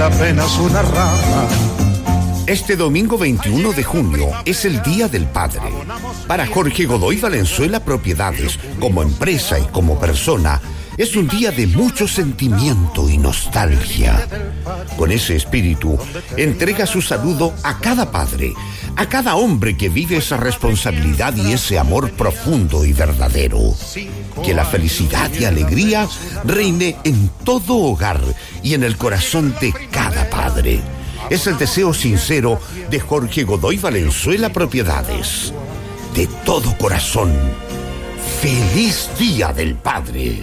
era apenas una rama. Este domingo 21 de junio es el Día del Padre. Para Jorge Godoy Valenzuela Propiedades, como empresa y como persona, es un día de mucho sentimiento y nostalgia. Con ese espíritu, entrega su saludo a cada padre, a cada hombre que vive esa responsabilidad y ese amor profundo y verdadero. Que la felicidad y alegría reine en todo hogar y en el corazón de cada padre. Es el deseo sincero de Jorge Godoy Valenzuela Propiedades. De todo corazón, ¡feliz Día del Padre!